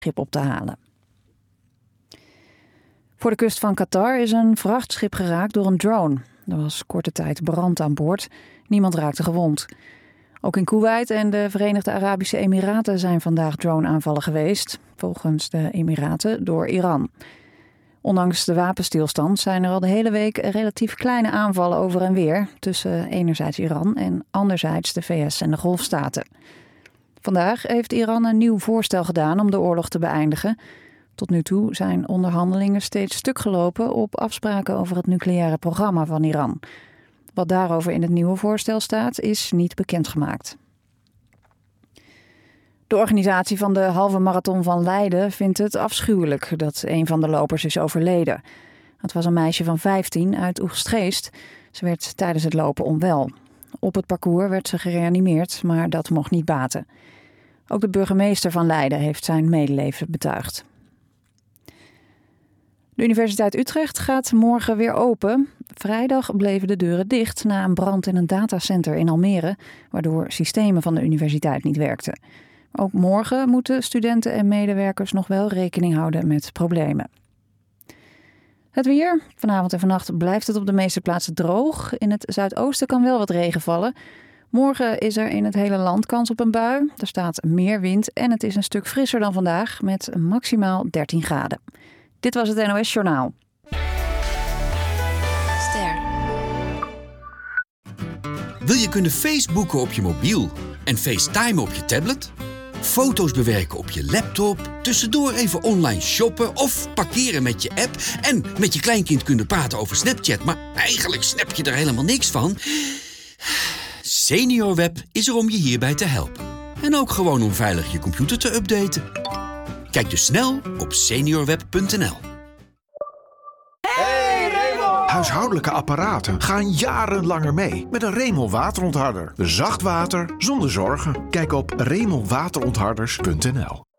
schip op te halen. Voor de kust van Qatar is een vrachtschip geraakt door een drone. Er was korte tijd brand aan boord. Niemand raakte gewond. Ook in Kuwait en de Verenigde Arabische Emiraten zijn vandaag drone-aanvallen geweest. Volgens de Emiraten door Iran. Ondanks de wapenstilstand zijn er al de hele week relatief kleine aanvallen over en weer. Tussen enerzijds Iran en anderzijds de VS en de Golfstaten. Vandaag heeft Iran een nieuw voorstel gedaan om de oorlog te beëindigen. Tot nu toe zijn onderhandelingen steeds stuk gelopen op afspraken over het nucleaire programma van Iran. Wat daarover in het nieuwe voorstel staat, is niet bekendgemaakt. De organisatie van de halve marathon van Leiden vindt het afschuwelijk dat een van de lopers is overleden. Het was een meisje van 15 uit Oegstgeest. Ze werd tijdens het lopen onwel. Op het parcours werd ze gereanimeerd, maar dat mocht niet baten. Ook de burgemeester van Leiden heeft zijn medeleven betuigd. De Universiteit Utrecht gaat morgen weer open. Vrijdag bleven de deuren dicht na een brand in een datacenter in Almere, waardoor systemen van de universiteit niet werkten. Ook morgen moeten studenten en medewerkers nog wel rekening houden met problemen. Het weer. Vanavond en vannacht blijft het op de meeste plaatsen droog. In het zuidoosten kan wel wat regen vallen. Morgen is er in het hele land kans op een bui. Er staat meer wind en het is een stuk frisser dan vandaag met maximaal 13 graden. Dit was het NOS Journaal. Ster. Wil je kunnen Facebooken op je mobiel en FaceTime op je tablet? Foto's bewerken op je laptop, tussendoor even online shoppen of parkeren met je app en met je kleinkind kunnen praten over Snapchat, maar eigenlijk snap je er helemaal niks van? SeniorWeb is er om je hierbij te helpen. En ook gewoon om veilig je computer te updaten. Kijk dus snel op seniorweb.nl. Huishoudelijke apparaten gaan jarenlanger mee met een Remel waterontharder. Zacht water zonder zorgen. Kijk op remelwaterontharders.nl.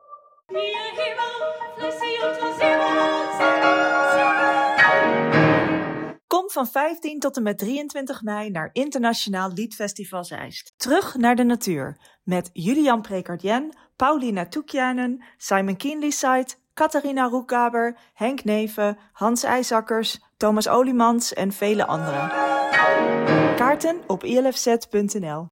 Kom van 15 tot en met 23 mei naar Internationaal Liedfestival Zeist. Terug naar de natuur met Julian Prekardjen, Paulina Toekjanen, Simon Kienlysite, Catharina Roekgaber, Henk Neven, Hans IJsakkers, Thomas Oliemans en vele anderen. Kaarten op ilfz.nl.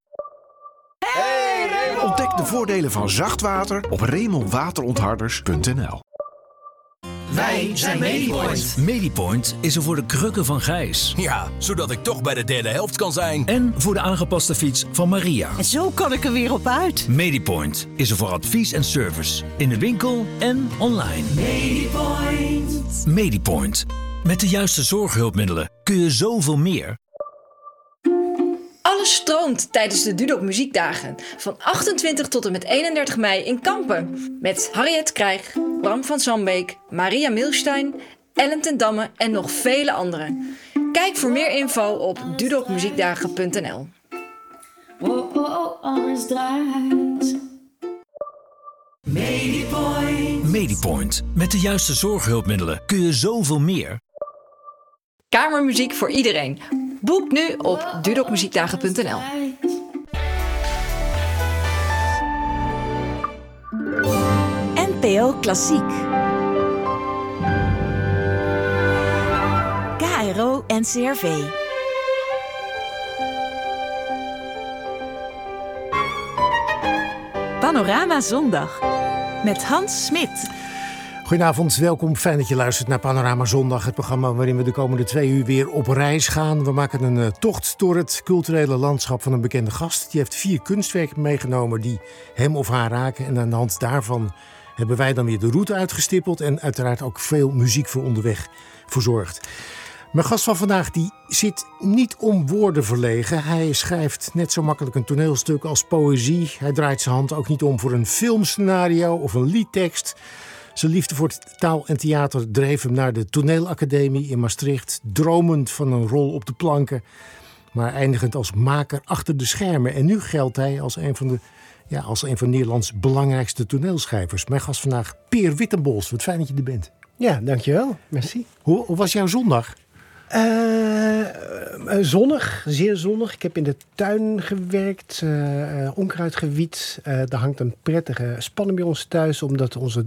Ontdek de voordelen van zacht water op remelwaterontharders.nl. Wij zijn Medipoint. Medipoint is er voor de krukken van Gijs. Ja, zodat ik toch bij de derde helft kan zijn. En voor de aangepaste fiets van Maria. En zo kan ik er weer op uit. Medipoint is er voor advies en service. In de winkel en online. Medipoint. Medipoint. Met de juiste zorghulpmiddelen kun je zoveel meer. Alles stroomt tijdens de Dudok Muziekdagen. Van 28 tot en met 31 mei in Kampen. Met Harriet Krijg, Bram van Sambeek, Maria Milstein, Ellen ten Damme en nog vele anderen. Kijk voor meer info op dudokmuziekdagen.nl. Alles draait. Medipoint. Medipoint. Met de juiste zorghulpmiddelen kun je zoveel meer. Kamermuziek voor iedereen. Boek nu op dudokmuziekdagen.nl. NPO Klassiek. KRO NCRV. Panorama Zondag met Hans Smit. Goedenavond, welkom. Fijn dat je luistert naar Panorama Zondag. Het programma waarin we de komende 2 uur weer op reis gaan. We maken een tocht door het culturele landschap van een bekende gast. Die heeft 4 kunstwerken meegenomen die hem of haar raken. En aan de hand daarvan hebben wij dan weer de route uitgestippeld. En uiteraard ook veel muziek voor onderweg verzorgd. Mijn gast van vandaag die zit niet om woorden verlegen. Hij schrijft net zo makkelijk een toneelstuk als poëzie. Hij draait zijn hand ook niet om voor een filmscenario of een liedtekst. Zijn liefde voor taal en theater dreef hem naar de Toneelacademie in Maastricht. Dromend van een rol op de planken, maar eindigend als maker achter de schermen. En nu geldt hij als een van Nederlands belangrijkste toneelschrijvers. Mijn gast vandaag, Peer Wittenbols. Wat fijn dat je er bent. Ja, dankjewel. Merci. Hoe was jouw zondag? Zonnig, zeer zonnig. Ik heb in de tuin gewerkt, onkruid gewied. Er hangt een prettige spanning bij ons thuis, omdat onze